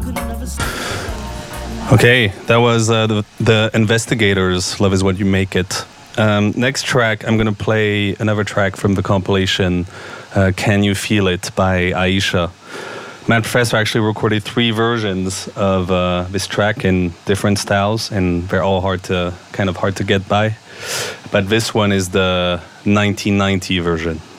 Okay, that was the Investigators, Love Is What You Make It. Next track, I'm going to play another track from the compilation Can You Feel It by Aisha. Matt Professor actually recorded 3 versions of this track in different styles, and they're all hard to get by. But this one is the 1990 version.